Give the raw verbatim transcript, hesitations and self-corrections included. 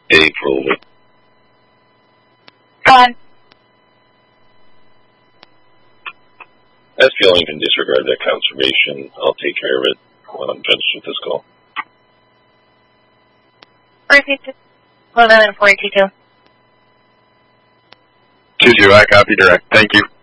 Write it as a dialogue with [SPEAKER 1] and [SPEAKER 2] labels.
[SPEAKER 1] April.
[SPEAKER 2] One.
[SPEAKER 1] S P L can disregard that confirmation. I'll take care of it when I'm finished with this call.
[SPEAKER 2] eleven and forty-two.
[SPEAKER 3] two two, I copy direct. Thank you.